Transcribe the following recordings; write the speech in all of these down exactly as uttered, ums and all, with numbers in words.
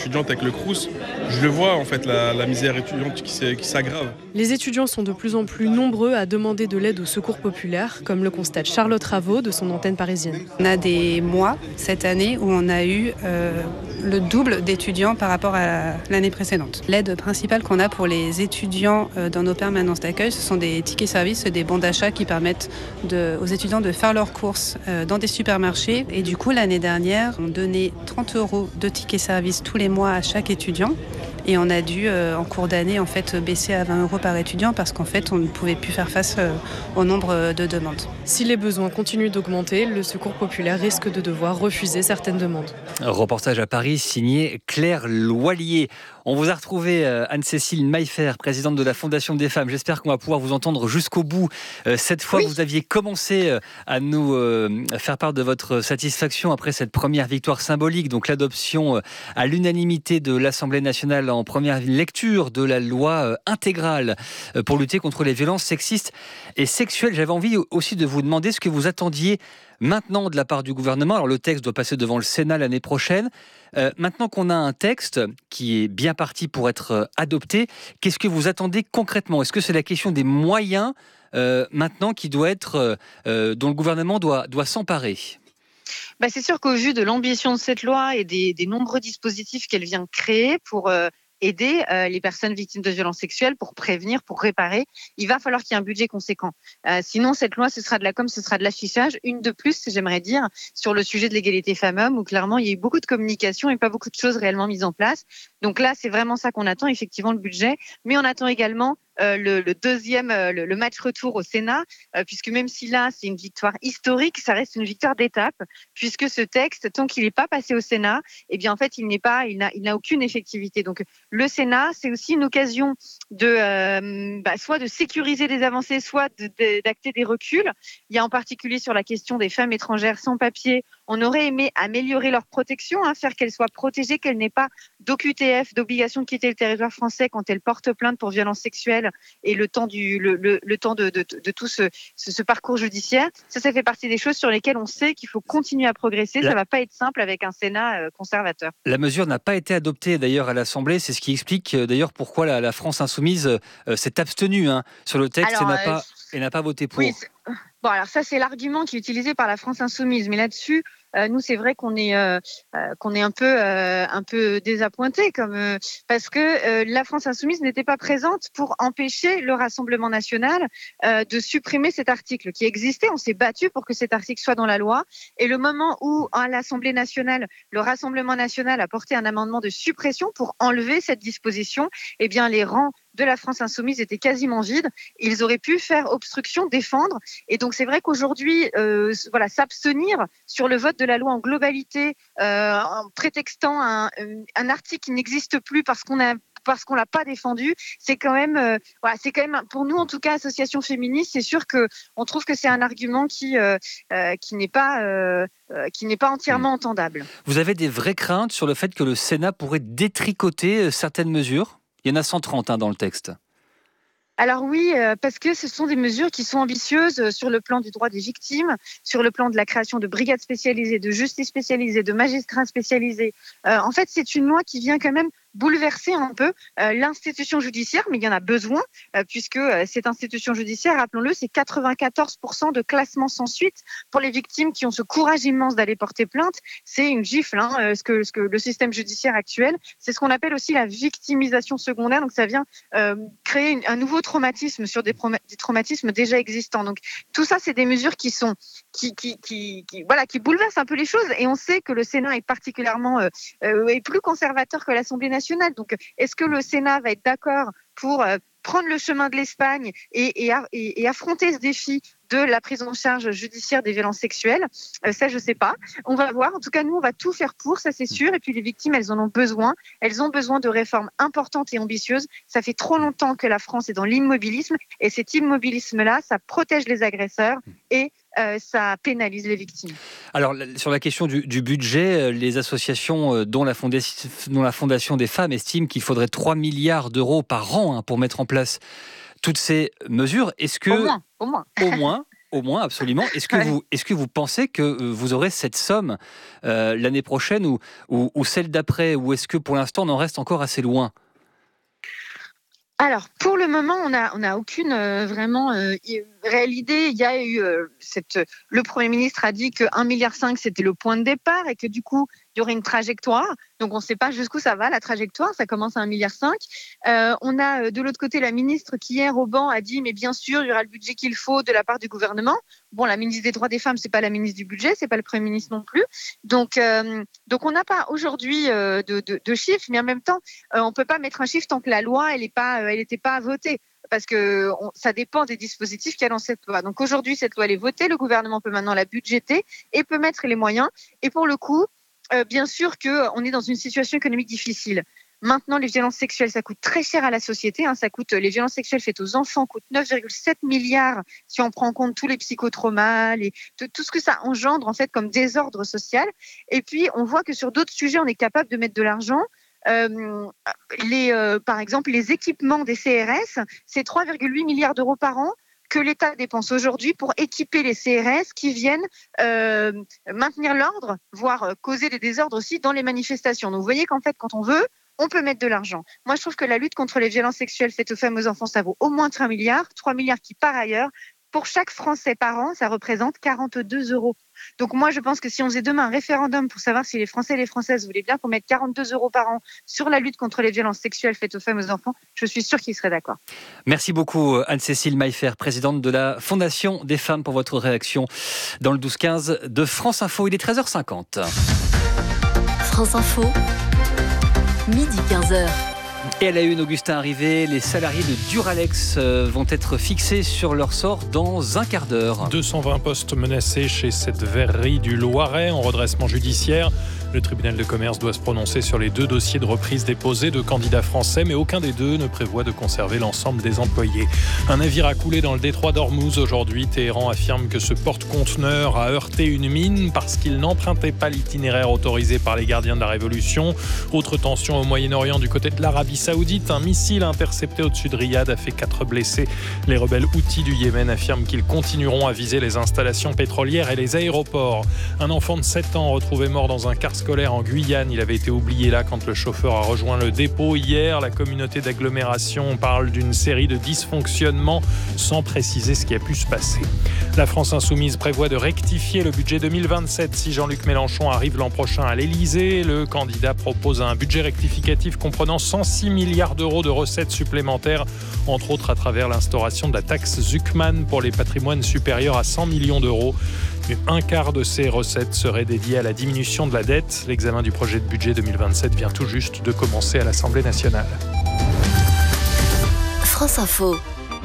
étudiante avec le Crous, je le vois en fait, la, la misère étudiante qui, s'est- qui s'aggrave. Les étudiants sont de plus en plus nombreux à demander de l'aide au secours populaire, comme le constate Charlotte Raveau de son antenne parisienne. On a des mois cette année où on a eu euh, le double d'étudiants par rapport à l'année précédente. L'aide principale qu'on a pour les étudiants euh, dans nos permanences d'accueil, ce sont des tickets services, des bons d'achat qui permettent de, aux étudiants de faire leurs courses euh, dans des supermarchés. Et du coup, l'année dernière, on donnait trente euros de tickets services tous les mois à chaque étudiant. Et on a dû, euh, en cours d'année, en fait, baisser à vingt euros par étudiant parce qu'en fait, on ne pouvait plus faire face euh, au nombre de demandes. Si les besoins continuent d'augmenter, le secours populaire risque de devoir refuser certaines demandes. Reportage à Paris signé Claire Loilier. On vous a retrouvé Anne-Cécile Maillefer, présidente de la Fondation des femmes. J'espère qu'on va pouvoir vous entendre jusqu'au bout. Cette fois, oui. Vous aviez commencé à nous faire part de votre satisfaction après cette première victoire symbolique, donc l'adoption à l'unanimité de l'Assemblée nationale en première lecture de la loi intégrale pour lutter contre les violences sexistes et sexuelles. J'avais envie aussi de vous demander ce que vous attendiez maintenant de la part du gouvernement. Alors le texte doit passer devant le Sénat l'année prochaine. Euh, maintenant qu'on a un texte qui est bien parti pour être adopté, qu'est-ce que vous attendez concrètement ? Est-ce que c'est la question des moyens euh, maintenant qui doit être, euh, dont le gouvernement doit, doit s'emparer ? Bah, c'est sûr qu'au vu de l'ambition de cette loi et des, des nombreux dispositifs qu'elle vient créer pour euh, aider euh, les personnes victimes de violences sexuelles, pour prévenir, pour réparer, il va falloir qu'il y ait un budget conséquent. Euh, sinon, cette loi, ce sera de la com, ce sera de l'affichage. Une de plus, j'aimerais dire, sur le sujet de l'égalité femmes-hommes, où clairement, il y a eu beaucoup de communication et pas beaucoup de choses réellement mises en place. Donc là, c'est vraiment ça qu'on attend, effectivement, le budget. Mais on attend également Euh, le, le deuxième, euh, le, le match retour au Sénat, euh, puisque même si là, c'est une victoire historique, ça reste une victoire d'étape, puisque ce texte, tant qu'il n'est pas passé au Sénat, eh bien, en fait, il n'est pas, il n'a, il n'a aucune effectivité. Donc, le Sénat, c'est aussi une occasion de, euh, bah, soit de sécuriser des avancées, soit de, de, d'acter des reculs. Il y a en particulier sur la question des femmes étrangères sans papier. On aurait aimé améliorer leur protection, hein, faire qu'elles soient protégées, qu'elles n'aient pas d'O Q T F, d'obligation de quitter le territoire français quand elles portent plainte pour violences sexuelles et le temps du le, le, le temps de, de, de tout ce, ce, ce parcours judiciaire. Ça, ça fait partie des choses sur lesquelles on sait qu'il faut continuer à progresser. La... Ça va pas être simple avec un Sénat euh, conservateur. La mesure n'a pas été adoptée d'ailleurs à l'Assemblée. C'est ce qui explique euh, d'ailleurs pourquoi la, la France insoumise euh, s'est abstenue hein, sur le texte alors, et n'a euh, pas et n'a pas voté pour. Oui, bon, alors ça, c'est l'argument qui est utilisé par la France insoumise. Mais là-dessus, euh, nous, c'est vrai qu'on est, euh, euh, qu'on est un peu, euh, un peu désappointés, comme, euh, parce que euh, la France insoumise n'était pas présente pour empêcher le Rassemblement national euh, de supprimer cet article qui existait. On s'est battu pour que cet article soit dans la loi. Et le moment où, à l'Assemblée nationale, le Rassemblement national a porté un amendement de suppression pour enlever cette disposition, eh bien, les rangs de la France insoumise étaient quasiment vides. Ils auraient pu faire obstruction, défendre. Et donc, c'est vrai qu'aujourd'hui, euh, voilà, s'abstenir sur le vote de la loi en globalité, euh, en prétextant un, un article qui n'existe plus parce qu'on a parce qu'on l'a pas défendu, c'est quand même, euh, voilà, c'est quand même pour nous en tout cas, association féministe, c'est sûr que on trouve que c'est un argument qui euh, euh, qui n'est pas euh, euh, qui n'est pas entièrement mmh. entendable. Vous avez des vraies craintes sur le fait que le Sénat pourrait détricoter certaines mesures ? Il y en a cent trente hein, dans le texte. Alors oui, euh, parce que ce sont des mesures qui sont ambitieuses sur le plan du droit des victimes, sur le plan de la création de brigades spécialisées, de justice spécialisée, de magistrats spécialisés. Euh, en fait, c'est une loi qui vient quand même bouleverser un peu euh, l'institution judiciaire, mais il y en a besoin, euh, puisque euh, cette institution judiciaire, rappelons-le, c'est quatre-vingt-quatorze pour cent de classement sans suite pour les victimes qui ont ce courage immense d'aller porter plainte. C'est une gifle, hein, euh, ce, que, ce que le système judiciaire actuel, c'est ce qu'on appelle aussi la victimisation secondaire, donc ça vient euh, créer une, un nouveau traumatisme sur des, prom- des traumatismes déjà existants. Donc tout ça, c'est des mesures qui sont qui, qui, qui, qui, voilà, qui bouleversent un peu les choses, et on sait que le Sénat est particulièrement euh, euh, est plus conservateur que l'Assemblée nationale. Donc, est-ce que le Sénat va être d'accord pour euh, prendre le chemin de l'Espagne et, et, et, et affronter ce défi de la prise en charge judiciaire des violences sexuelles? euh, Ça, je ne sais pas. On va voir. En tout cas, nous, on va tout faire pour, ça c'est sûr. Et puis, les victimes, elles en ont besoin. Elles ont besoin de réformes importantes et ambitieuses. Ça fait trop longtemps que la France est dans l'immobilisme. Et cet immobilisme-là, ça protège les agresseurs et Euh, ça pénalise les victimes. Alors, sur la question du, du budget, les associations dont la, fondation, dont la Fondation des femmes estiment qu'il faudrait trois milliards d'euros par an hein, pour mettre en place toutes ces mesures. Est-ce que, au moins, au moins. au moins, au moins, absolument. Est-ce que, Ouais. vous, est-ce que vous pensez que euh, vous aurez cette somme euh, l'année prochaine ou, ou, ou celle d'après, ou est-ce que pour l'instant on en reste encore assez loin ? Alors, pour le moment, on n'a on a aucune euh, vraiment euh, réelle idée. Il y a eu euh, cette, le Premier ministre a dit que un virgule cinq milliard c'était le point de départ et que du coup, il y aurait une trajectoire. Donc, on ne sait pas jusqu'où ça va, la trajectoire. Ça commence à un virgule cinq milliard. Euh, on a de l'autre côté la ministre qui, hier, au banc, a dit mais bien sûr, il y aura le budget qu'il faut de la part du gouvernement. Bon, la ministre des Droits des Femmes, c'est pas la ministre du Budget, c'est pas le Premier ministre non plus. Donc, euh, donc on n'a pas aujourd'hui euh, de, de, de chiffres, mais en même temps, euh, on peut pas mettre un chiffre tant que la loi, elle n'est pas, euh, elle n'était pas votée. Parce que on, ça dépend des dispositifs qu'il y a dans cette loi. Donc aujourd'hui, cette loi elle est votée, le gouvernement peut maintenant la budgéter et peut mettre les moyens. Et pour le coup, euh, bien sûr qu'on est dans une situation économique difficile. Maintenant, les violences sexuelles, ça coûte très cher à la société. Hein, ça coûte, les violences sexuelles faites aux enfants coûtent neuf virgule sept milliards si on prend en compte tous les psychotraumas, les, tout, tout ce que ça engendre en fait comme désordre social. Et puis, on voit que sur d'autres sujets, on est capable de mettre de l'argent. Euh, les, euh, par exemple, les équipements des C R S, c'est trois virgule huit milliards d'euros par an que l'État dépense aujourd'hui pour équiper les C R S qui viennent euh, maintenir l'ordre, voire causer des désordres aussi dans les manifestations. Donc vous voyez qu'en fait, quand on veut, on peut mettre de l'argent. Moi, je trouve que la lutte contre les violences sexuelles faites aux femmes et aux enfants, ça vaut au moins trois milliards, trois milliards qui, par ailleurs, pour chaque Français par an, ça représente quarante-deux euros. Donc moi, je pense que si on faisait demain un référendum pour savoir si les Français et les Françaises voulaient bien qu'on mette quarante-deux euros par an sur la lutte contre les violences sexuelles faites aux femmes et aux enfants, je suis sûre qu'ils seraient d'accord. Merci beaucoup Anne-Cécile Maillefer, présidente de la Fondation des femmes, pour votre réaction dans le douze quinze de France Info. Il est treize heures cinquante. France Info, midi quinze heures. Et à la une, Augustin Arrivé, les salariés de Duralex vont être fixés sur leur sort dans un quart d'heure. deux cent vingt postes menacés chez cette verrerie du Loiret en redressement judiciaire. Le tribunal de commerce doit se prononcer sur les deux dossiers de reprise déposés de candidats français, mais aucun des deux ne prévoit de conserver l'ensemble des employés. Un navire a coulé dans le détroit d'Ormuz aujourd'hui. Téhéran affirme que ce porte-conteneur a heurté une mine parce qu'il n'empruntait pas l'itinéraire autorisé par les gardiens de la Révolution. Autre tension au Moyen-Orient du côté de l'Arabie Saoudite. Un missile intercepté au-dessus de Riyad a fait quatre blessés. Les rebelles houthis du Yémen affirment qu'ils continueront à viser les installations pétrolières et les aéroports. Un enfant de sept ans retrouvé mort dans un car scolaire en Guyane. Il avait été oublié là quand le chauffeur a rejoint le dépôt hier. La communauté d'agglomération parle d'une série de dysfonctionnements sans préciser ce qui a pu se passer. La France Insoumise prévoit de rectifier le budget deux mille vingt-sept si Jean-Luc Mélenchon arrive l'an prochain à l'Élysée. Le candidat propose un budget rectificatif comprenant cent six milliards d'euros de recettes supplémentaires, entre autres à travers l'instauration de la taxe Zuckman pour les patrimoines supérieurs à cent millions d'euros. Un quart de ces recettes serait dédié à la diminution de la dette. L'examen du projet de budget deux mille vingt-sept vient tout juste de commencer à l'Assemblée nationale. France Info.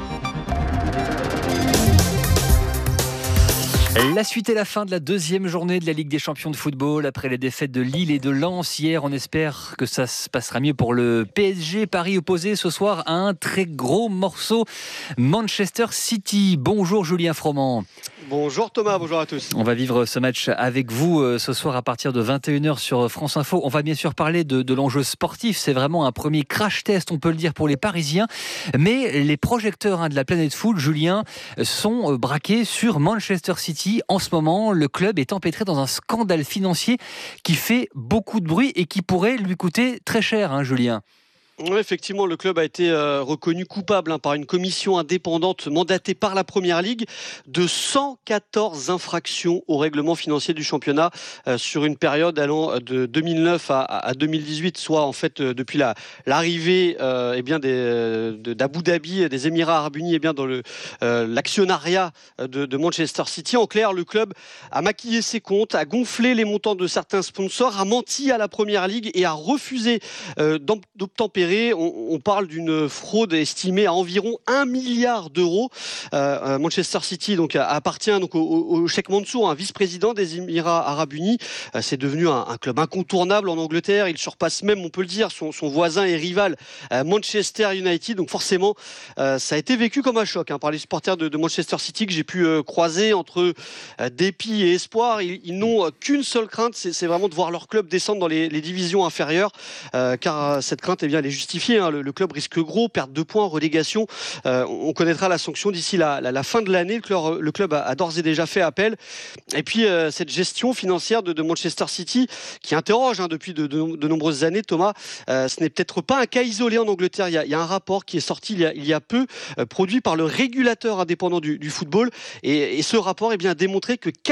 La suite et la fin de la deuxième journée de la Ligue des champions de football. Après les défaites de Lille et de Lens hier, on espère que ça se passera mieux pour le P S G. Paris opposé ce soir à un très gros morceau, Manchester City. Bonjour Julien Froment. Bonjour Thomas, bonjour à tous. On va vivre ce match avec vous euh, ce soir à partir de vingt et une heures sur France Info. On va bien sûr parler de, de l'enjeu sportif. C'est vraiment un premier crash test, on peut le dire, pour les Parisiens. Mais les projecteurs hein, de la planète foot, Julien, sont euh, braqués sur Manchester City. En ce moment, le club est empêtré dans un scandale financier qui fait beaucoup de bruit et qui pourrait lui coûter très cher, hein, Julien. Oui, effectivement, le club a été euh, reconnu coupable hein, par une commission indépendante mandatée par la Première Ligue de cent quatorze infractions au règlement financier du championnat euh, sur une période allant de deux mille neuf à, à deux mille dix-huit, soit en fait euh, depuis la, l'arrivée euh, eh bien des, de, d'Abu Dhabi, des Émirats Arabes Unis, eh bien dans le, euh, l'actionnariat de, de Manchester City. En clair, le club a maquillé ses comptes, a gonflé les montants de certains sponsors, a menti à la Première Ligue et a refusé euh, d'obtempérer. On, on parle d'une fraude estimée à environ un milliard d'euros. Euh, Manchester City donc, appartient donc, au, au Cheikh Mansour, un vice-président des Émirats Arabes Unis. Euh, c'est devenu un, un club incontournable en Angleterre. Il surpasse même, on peut le dire, son, son voisin et rival euh, Manchester United. Donc forcément, euh, ça a été vécu comme un choc hein, par les supporters de, de Manchester City que j'ai pu euh, croiser entre euh, dépit et espoir. Ils, ils n'ont euh, qu'une seule crainte, c'est, c'est vraiment de voir leur club descendre dans les, les divisions inférieures. Euh, car euh, cette crainte, eh bien, elle est justifié. Hein. Le, le club risque gros, perte de points, relégation. Euh, on connaîtra la sanction d'ici la, la, la fin de l'année. Le club, le club a, a d'ores et déjà fait appel. Et puis euh, cette gestion financière de, de Manchester City qui interroge hein, depuis de, de, de nombreuses années, Thomas, euh, ce n'est peut-être pas un cas isolé en Angleterre. Il y a, il y a un rapport qui est sorti il y a, il y a peu, euh, produit par le régulateur indépendant du, du football. Et, et ce rapport eh bien, a démontré que